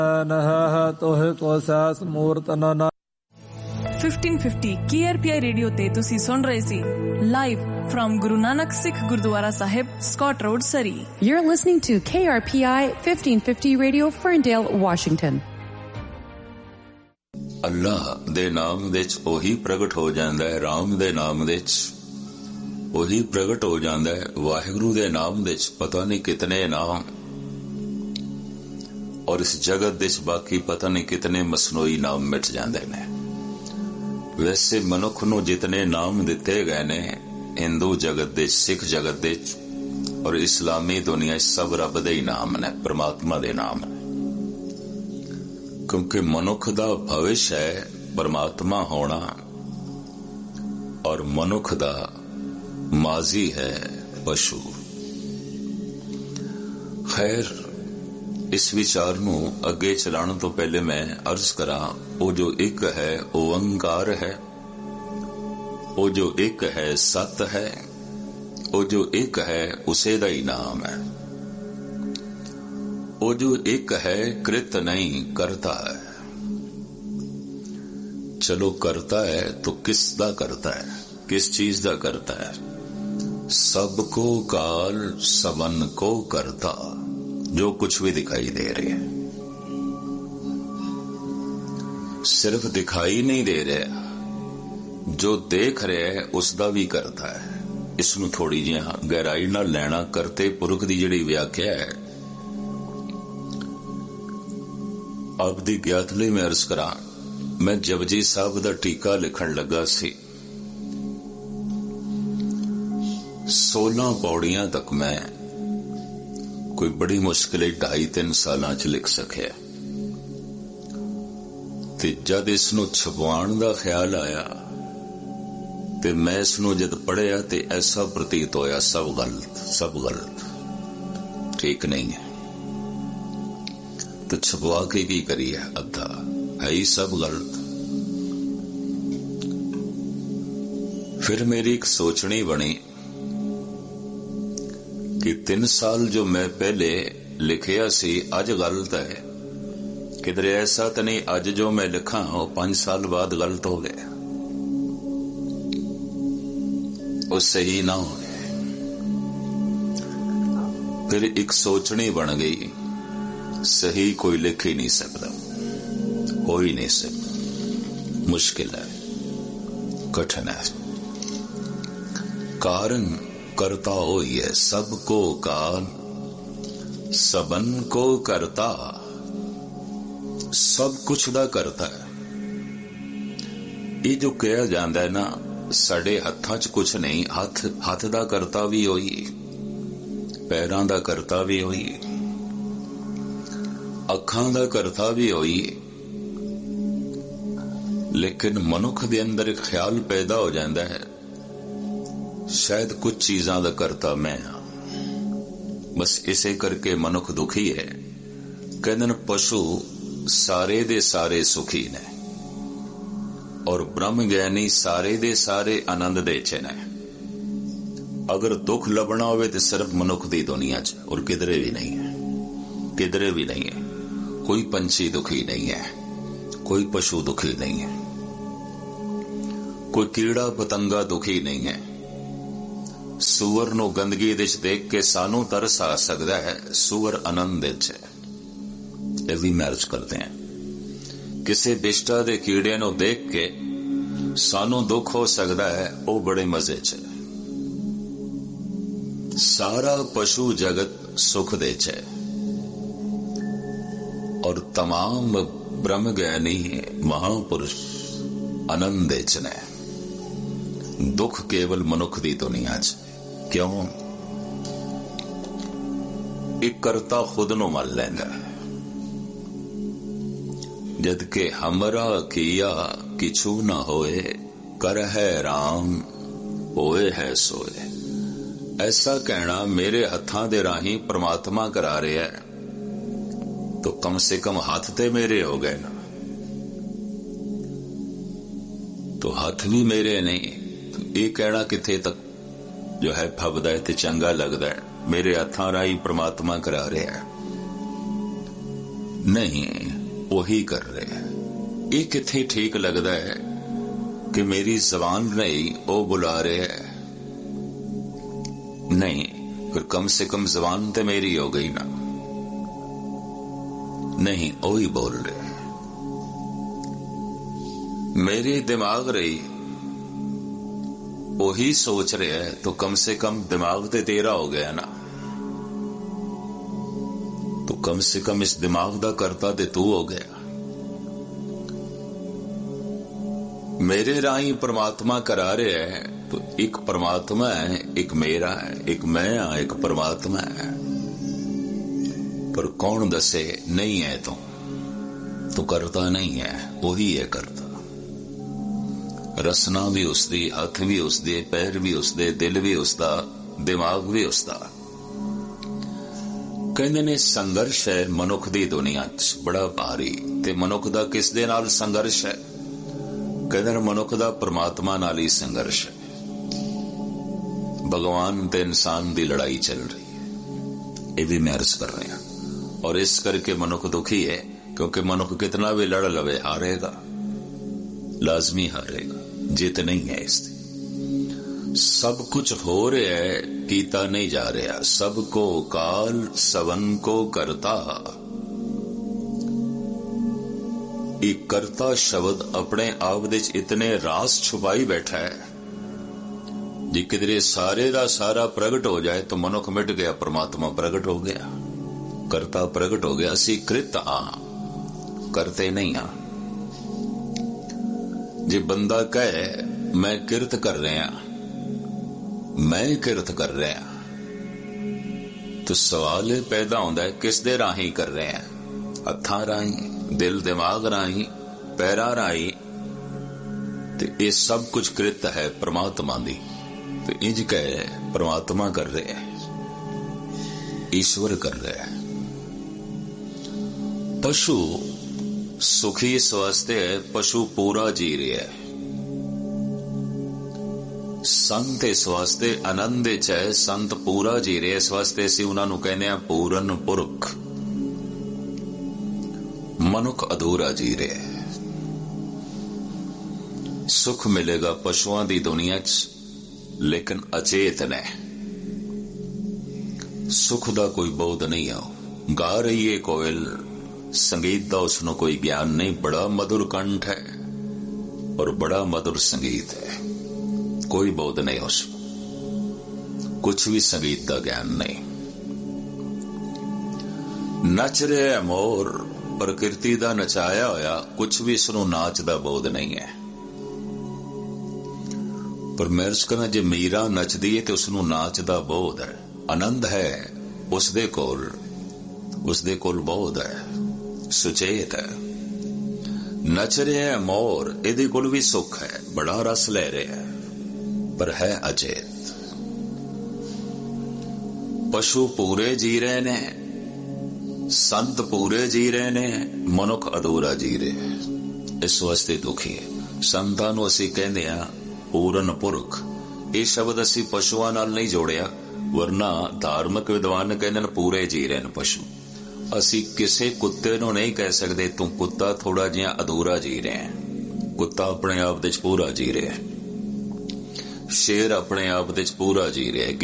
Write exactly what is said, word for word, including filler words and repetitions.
Fifteen fifty K R P ਆਈ radio ਤੇ ਤੁਸੀਂ ਸੁਣ ਰਹੇ ਸੀ live from Guru Nanak Sikh Gurdwara Sahib, Scott Road, Surrey. You're listening to K R P I fifteen fifty Radio, Ferndale, Washington. ਅੱਲਾਹ ਦੇ ਨਾਮ ਵਿੱਚ ਉਹੀ ਪ੍ਰਗਟ ਹੋ ਜਾਂਦਾ ਹੈ, ਰਾਮ ਦੇ ਨਾਮ ਵਿੱਚ ਉਹੀ ਪ੍ਰਗਟ ਹੋ ਜਾਂਦਾ ਹੈ, ਵਾਹਿਗੁਰੂ ਦੇ ਨਾਮ ਵਿੱਚ ਪਤਾ ਨਹੀਂ ਕਿਤਨੇ ਨਾਮ, ਔਰ ਇਸ ਜਗਤ ਵਿੱਚ ਬਾਕੀ ਪਤਾ ਨਹੀਂ ਕਿਤਨੇ ਮਸਨੂਈ ਨਾਮ ਮਿਟ ਜਾਂਦੇ ਨੇ। ਵੈਸੇ ਮਨੁੱਖ ਨੂੰ ਜਿਤਨੇ ਨਾਮ ਦਿੱਤੇ ਗਏ ਨੇ ਹਿੰਦੂ ਜਗਤ ਦੇ, ਸਿੱਖ ਜਗਤ ਦੇ ਔਰ ਇਸਲਾਮੀ ਦੁਨੀਆ ਸਭ ਰੱਬ ਦੇ ਹੀ ਨਾਮ ਨੇ, ਪਰਮਾਤਮਾ ਦੇ ਨਾਮ ਨੇ, ਕਿਉਂਕਿ ਮਨੁੱਖ ਦਾ ਭਵਿੱਖ ਹੈ ਪਰਮਾਤਮਾ ਹੋਣਾ ਔਰ ਮਨੁੱਖ ਦਾ ਮਾਜ਼ੀ ਹੈ ਪਸ਼ੂ। ਖੈਰ, ਇਸ ਵਿਚਾਰ ਨੂੰ ਅੱਗੇ ਚਲਾਉਣ ਤੋਂ ਪਹਿਲੇ ਮੈਂ ਅਰਜ਼ ਕਰਾਂ, ਉਹ ਜੋ ਇੱਕ ਹੈ ਓੰਕਾਰ ਹੈ, ਉਹ ਜੋ ਇੱਕ ਹੈ ਸਤ ਹੈ, ਉਹ ਜੋ ਇੱਕ ਹੈ ਉਸੇ ਦਾ ਹੀ ਨਾਮ ਹੈ। ਉਹ ਜੋ ਇੱਕ ਹੈ ਕ੍ਰਿਤ ਨਹੀਂ ਕਰਤਾ ਹੈ। ਚਲੋ ਕਰਤਾ ਹੈ तो किस ਦਾ ਕਰਤਾ ਹੈ, किस चीज ਦਾ करता है? सबको काल सबन को करता, जो कुछ भी दिखाई दे रहे हैं सिर्फ दिखाई नहीं दे रहा, जो देख रहा है उसका भी करता है। इसनू थोड़ी जी गहराई नाल लेना, करते पुरख की जिहड़ी व्याख्या है आप दी ज्ञात लई मैं अर्ज करा। मैं जपजी साहब दा टीका लिखण लगा सी, सोलह पौड़ियां तक मैं कोई बड़ी मुश्किल ढाई तीन साल च लिख सकिया, ते जद इसनू छपवाण दा ख्याल आया ते मैं इसनू जद पढ़िया ते ऐसा प्रतीत होया सब गलत, सब गलत, ठीक नहीं है। तो छपवा के की करिए, अद्धा है ही सब गलत। फिर मेरी एक सोचनी बनी कि तीन साल जो मैं पहले लिखिया सी अज गलत है, किधर ऐसा तो नहीं अज जो मैं लिखा वो पांच साल बाद गलत हो गया, वो सही ना हो गया। फिर एक सोचनी बन गई, सही कोई लिख ही नहीं सकता, हो ही नहीं सकता, मुश्किल है, कठिन है। कारण करता हो ही है, सबको काल सबन को करता, सब कुछ दा करता है। ये जो कहा जाता है ना साडे हत्थां च कुछ नहीं, हथ हथ दा करता भी होई, पैरां दा करता भी होई, अखां दा करता भी होई, लेकिन मनुख दे अंदर एक ख्याल पैदा हो जाता है शायद कुछ चीजां दा करता मैं हां। बस इसे करके मनुख दुखी है। कहते हैं पशु सारे दे सारे सुखी ने और ब्रह्म ज्ञानी सारे दे सारे आनंद दे च ने। अगर दुख लभना होवे तो सिर्फ मनुख दी दुनिया च, और किधरे भी नहीं है, किधरे भी नहीं है। कोई पंछी दुखी नहीं है, कोई पशु दुखी नहीं है, कोई कीड़ा पतंगा दुखी नहीं है। सूअर नूं गंदगी विच देख के सानू तरस आ सकता है, सूअर आनंद विच है। ये भी मैरिज करते हैं। किसी बिष्टा दे कीड़े नूं देख के सानू दुख हो सकता है, वो बड़े मजे च। सारा पशु जगत सुख दे च और तमाम ब्रह्म ज्ञानी महापुरुष आनंद च ने। दुख केवल मनुख दी दुनिया च। क्यों? एक करता खुद नूं मन लैंदा है, जद के हमरा किया किछु न होए, कर है राम होए है सोए। ऐसा कहना मेरे हत्थां दे राही परमात्मा करा रहा है, तो कम से कम हाथ ते मेरे हो गए ना। तो हाथ भी मेरे नहीं, तो ये कहना किथे तक जो है फबदा है ते चंगा लगदा है। मेरे हत्थां राही परमात्मा करा रहा है, नहीं। ਉਹੀ ਕਰ ਰਿਹਾ ਹੈ। ਇਹ ਕਿੱਥੇ ਠੀਕ ਲੱਗਦਾ ਹੈ ਕਿ ਮੇਰੀ ਜ਼ਬਾਨ ਨਹੀਂ ਉਹ ਬੁਲਾ ਰਿਹਾ ਹੈ? नहीं, फिर कम से कम जबान तो मेरी हो गई ना। नहीं, वो ही बोल रहे, मेरी दिमाग रही वही सोच रहे है, तो कम से कम दिमाग तो तेरा हो गया ना। तो कम से कम इस दिमाग दा करता ते तू हो गया। मेरे राही परमात्मा करा रहे है, तो एक परमात्मा है, एक मेरा है, एक मैं हाँ, एक परमात्मा है। पर कौन दसे नहीं है तो तो करता नहीं है, वही है करता। रसना भी उसदी, हथ भी उसदे, पैर भी उसदे, दिल भी उसदा, दिमाग भी उसदा। कहंदे ने संघर्ष है मनुख दी दुनिया च बड़ा भारी, ते मनुख दा किस दे नाल संघर्ष है? कहंदे ने मनुख दा परमात्मा नाल ही संघर्ष है। भगवान ते इंसान दी लड़ाई चल रही है, ये भी मैं अर्ज कर रहा हूं। और इस करके मनुख दुखी है, क्योंकि मनुख कितना भी लड़ लवे हारेगा, लाजमी हारेगा, जीत नहीं है इससे। सब कुछ हो रहा है, कीता नहीं जा रहा। सबको काल सवन को करता, एक करता शब्द अपने आप दे इतने रास छुपाई बैठा है, जी किधरे सारे दा सारा प्रगट हो जाए तो मनुख मिट गया, परमात्मा प्रगट हो गया, करता प्रगट हो गया। असी कृत हाँ, करते नहीं हाँ। जे बंदा कहे मैं किरत कर रहा, मैं किरत कर रहा, तो सवाल पैदा होता है किस दे राही कर रहे हैं? हत्थां राही, दिल दिमाग राही, पैरां राही। तो ये सब कुछ कृत है परमात्मा दी। तो इंज कहे परमात्मा कर रहे हैं, ईश्वर कर रहे हैं। पशु सुखी इस वास्ते है, पशु पूरा जी रहा है। संत इस वास्ते आनंद च है, संत पूरा जी रहे, इस वास्ते असीं उन्हां नूं कहने आ पूरन पुरख। मनुख अधूरा जी रहे है। सुख मिलेगा पशुआं दी दुनिया च, लेकिन अचेत ने, सुख दा कोई बोध नहीं है। गा रही है कोयल, संगीत दा उसनों कोई ज्ञान नहीं। बड़ा मधुर कंठ है और बड़ा मधुर संगीत है, कोई बोध नहीं उसको, कुछ भी संगीत दा ज्ञान नहीं। नच रहे मोर, प्रकृति दा नचाया होया, कुछ भी इसनों नाच दा बोध नहीं है। पर मैं अर्ज करना, जे मीरा नचदी है तो उसनों नाच दा बोध है, आनंद है उसदे कोल, उसदे कोल बोध है, सुचेत है। नच रहे हैं मोर, इहदे कोल भी सुख है, बड़ा रस ले रहे हैं, पर है अचेत। पशु पूरे जी रहे ने, संत पूरे जी रहे ने, मनुख अधूरा जी रहे, इस वास्ते दुखी है। संतां नूं असीं कहंदे आ पूरन पुरख। ये शब्द असी पशुआं नाल नहीं जोड़िया, वरना धार्मिक विद्वान कहते पूरे जी रहे हैं पशु। असी किसी कुत्ते नूं नहीं कह सकते तू कुत्ता थोड़ा जिहा अधूरा जी रहे हैं। कुत्ता अपने आप दे पूरा जी रहा है, शेर अपने आप दे पूरा जी रहा है।